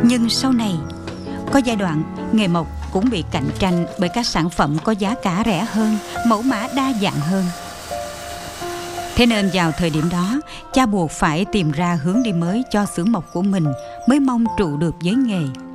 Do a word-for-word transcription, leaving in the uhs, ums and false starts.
Nhưng sau này, có giai đoạn nghề mộc cũng bị cạnh tranh bởi các sản phẩm có giá cả rẻ hơn, mẫu mã đa dạng hơn. Thế nên vào thời điểm đó, cha buộc phải tìm ra hướng đi mới cho xưởng mộc của mình mới mong trụ được với nghề.